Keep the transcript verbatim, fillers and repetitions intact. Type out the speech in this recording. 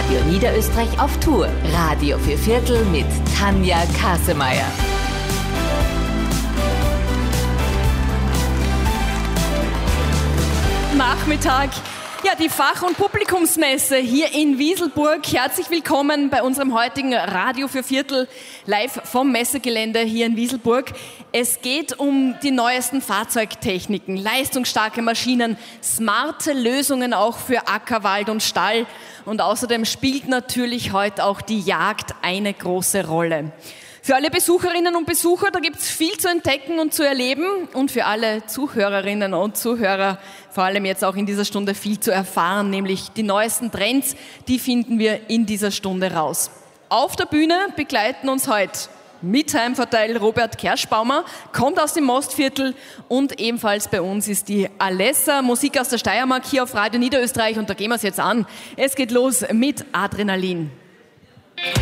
Radio Niederösterreich auf Tour. Radio für Viertel mit Tanja Kasemeyer. Nachmittag. Ja, die Fach- und Publikumsmesse hier in Wieselburg. Herzlich willkommen bei unserem heutigen Radio für Viertel live vom Messegelände hier in Wieselburg. Es geht um die neuesten Fahrzeugtechniken, leistungsstarke Maschinen, smarte Lösungen auch für Acker, Wald und Stall. Und außerdem spielt natürlich heute auch die Jagd eine große Rolle. Für alle Besucherinnen und Besucher, da gibt's viel zu entdecken und zu erleben und für alle Zuhörerinnen und Zuhörer vor allem jetzt auch in dieser Stunde viel zu erfahren, nämlich die neuesten Trends, die finden wir in dieser Stunde raus. Auf der Bühne begleiten uns heute mit Heimvorteil Robert Kerschbaumer, kommt aus dem Mostviertel und ebenfalls bei uns ist die Alessa, Musik aus der Steiermark hier auf Radio Niederösterreich und da gehen wir es jetzt an. Es geht los mit Adrenalin.